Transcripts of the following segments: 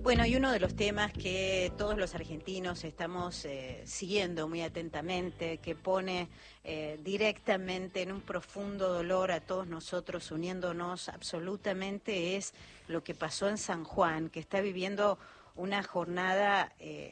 Bueno, y uno de los temas que todos los argentinos estamos siguiendo muy atentamente, que pone directamente en un profundo dolor a todos nosotros, uniéndonos absolutamente, es lo que pasó en San Juan, que está viviendo una jornada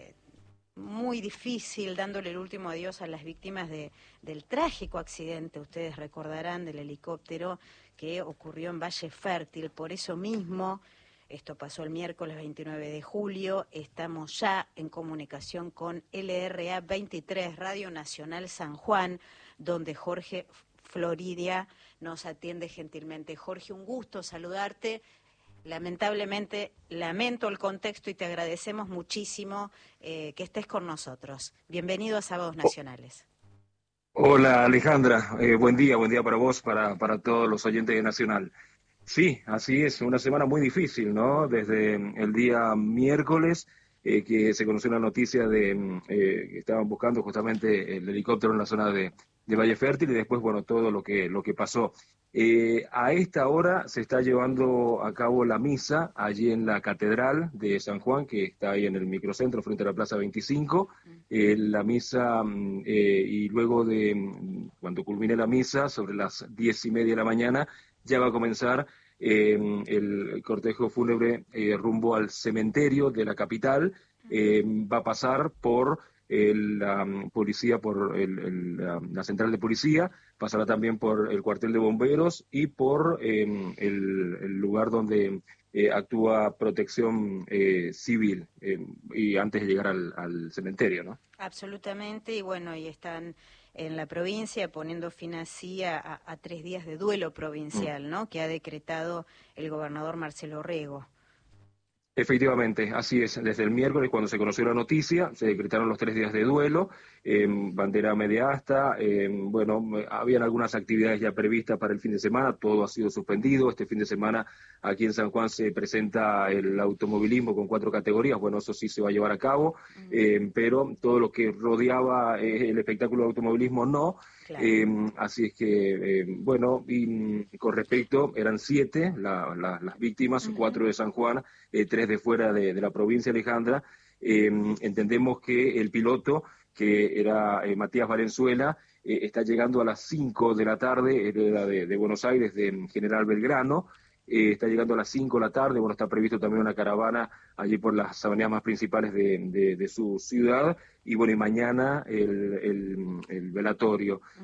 muy difícil, dándole el último adiós a las víctimas del trágico accidente, ustedes recordarán, del helicóptero que ocurrió en Valle Fértil. Por eso mismo, esto pasó el miércoles 29 de julio, estamos ya en comunicación con LRA 23, Radio Nacional San Juan, donde Jorge Floridia nos atiende gentilmente. Jorge, un gusto saludarte. Lamentablemente, lamento el contexto y te agradecemos muchísimo que estés con nosotros. Bienvenido a Sábados Nacionales. Hola Alejandra, buen día para vos, para todos los oyentes de Nacional. Sí, así es, una semana muy difícil, ¿no? Desde el día miércoles que se conoció la noticia de que estaban buscando justamente el helicóptero en la zona de Valle Fértil y después, bueno, todo lo que pasó. A esta hora se está llevando a cabo la misa allí en la Catedral de San Juan, que está ahí en el microcentro frente a la Plaza 25. La misa y luego de cuando culmine la misa, sobre las 10:30 de la mañana, ya va a comenzar el cortejo fúnebre rumbo al cementerio de la capital. Va a pasar por la policía, por la central de policía, pasará también por el cuartel de bomberos y por el lugar donde actúa protección civil, y antes de llegar al cementerio, ¿no? Absolutamente, y bueno, y están en la provincia poniendo fin así a 3 días de duelo provincial, ¿no?, que ha decretado el gobernador Marcelo Rego. Efectivamente, así es. Desde el miércoles, cuando se conoció la noticia, se decretaron los 3 días de duelo, bandera media asta. Bueno, habían algunas actividades ya previstas para el fin de semana, todo ha sido suspendido. Este fin de semana aquí en San Juan se presenta el automovilismo con 4 categorías, bueno, eso sí se va a llevar a cabo, pero todo lo que rodeaba el espectáculo de automovilismo no. Claro. Así es que, bueno, y con respecto, eran 7 las víctimas, 4 de San Juan, 3 de fuera de la provincia, Alejandra. Entendemos que el piloto, que era Matías Valenzuela, está llegando a las 5 de la tarde, era de Buenos Aires, de General Belgrano. Está llegando a las 5 de la tarde, bueno, está previsto también una caravana allí por las avenidas más principales de su ciudad, y bueno, y mañana el velatorio.